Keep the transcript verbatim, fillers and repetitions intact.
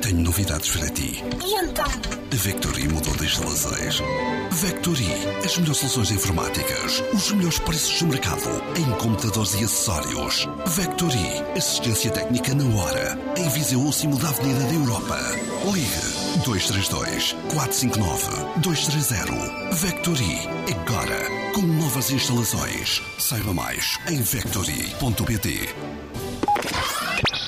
Tenho novidades para ti. E então? A Vectory mudou de instalações. Vectory, as melhores soluções informáticas, os melhores preços de mercado em computadores e acessórios. Vectory, assistência técnica na hora, em Viseu último da Avenida da Europa. Ligue dois três dois, quatro cinco nove, dois três zero. Vectory, agora com novas instalações. Saiba mais em vectory ponto pt.